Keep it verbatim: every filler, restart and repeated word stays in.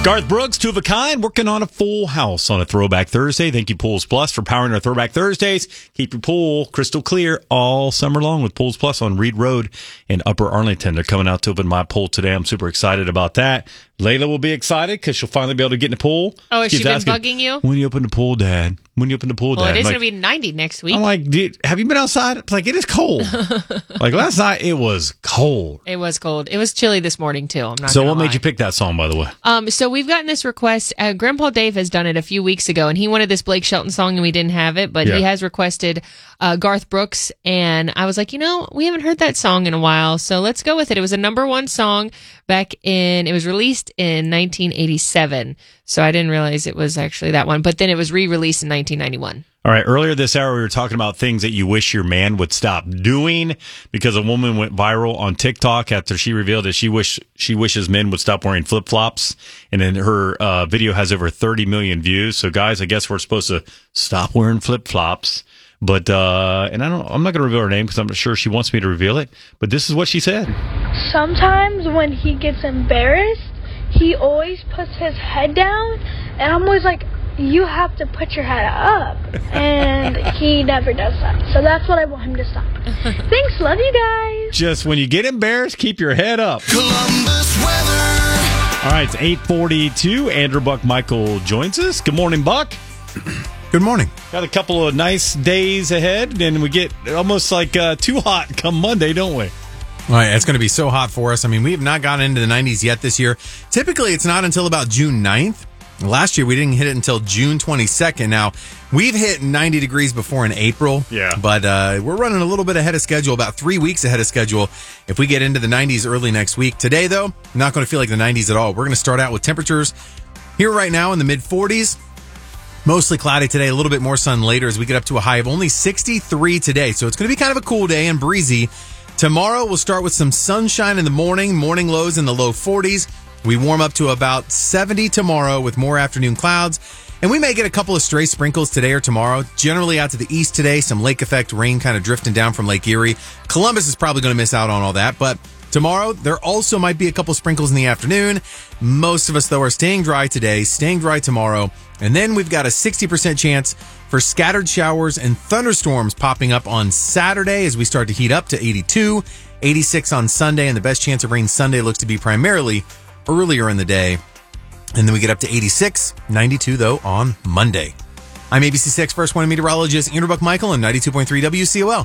Garth Brooks, Two of a Kind, working on a full house on a Throwback Thursday. Thank you, Pools Plus, for powering our Throwback Thursdays. Keep your pool crystal clear all summer long with Pools Plus on Reed Road in Upper Arlington. They're coming out to open my pool today. I'm super excited about that. Layla will be excited because she'll finally be able to get in the pool. Oh, has She's she been asking, bugging you? When you open the pool, Dad? When you open the pool, Well, Dad? it is Like, going to be ninety next week. I'm like, dude, have you been outside? It's like, it is cold. Like last night, it was cold. It was cold. It was chilly this morning, too. I'm not So gonna what lie. made you pick that song, by the way? Um, so we've gotten this request. Uh, Grandpa Dave has done it a few weeks ago, and he wanted this Blake Shelton song, and we didn't have it, but Yeah. he has requested uh, Garth Brooks, and I was like, you know, we haven't heard that song in a while, so let's go with it. It was a number one song back in, it was released in nineteen eighty-seven, so I didn't realize it was actually that one, but then it was re-released in nineteen ninety-one. All right, earlier this hour, we were talking about things that you wish your man would stop doing because a woman went viral on TikTok after she revealed that she wish she wishes men would stop wearing flip-flops. And then her uh, video has over thirty million views. So, guys, I guess we're supposed to stop wearing flip-flops. But, uh, and I don't, I'm not going to reveal her name because I'm not sure she wants me to reveal it. But this is what she said. Sometimes when he gets embarrassed, he always puts his head down. And I'm always like, you have to put your head up. And he never does that. So that's what I want him to stop. Thanks. Love you guys. Just when you get embarrassed, keep your head up. Columbus weather. All right, it's eight forty-two. Andrew Buck Michael joins us. Good morning, Buck. Good morning. Got a couple of nice days ahead, and we get almost like uh, too hot come Monday, don't we? All right, it's going to be so hot for us. I mean, we have not gotten into the nineties yet this year. Typically, it's not until about June ninth. Last year, we didn't hit it until June twenty-second. Now, we've hit ninety degrees before in April. Yeah. But uh, we're running a little bit ahead of schedule, about three weeks ahead of schedule if we get into the nineties early next week. Today, though, not going to feel like the nineties at all. We're going to start out with temperatures here right now in the mid forties. Mostly cloudy today, a little bit more sun later as we get up to a high of only sixty-three today. So it's going to be kind of a cool day and breezy. Tomorrow, we'll start with some sunshine in the morning, morning lows in the low forties. We warm up to about seventy tomorrow with more afternoon clouds. And we may get a couple of stray sprinkles today or tomorrow. Generally out to the east today, some lake effect rain kind of drifting down from Lake Erie. Columbus is probably going to miss out on all that, but tomorrow, there also might be a couple sprinkles in the afternoon. Most of us, though, are staying dry today, staying dry tomorrow. And then we've got a sixty percent chance for scattered showers and thunderstorms popping up on Saturday as we start to heat up to eighty-two, eighty-six on Sunday. And the best chance of rain Sunday looks to be primarily earlier in the day. And then we get up to eighty-six, ninety-two, though, on Monday. I'm A B C six First One meteorologist Andrew Buck Michael on ninety-two point three W C O L.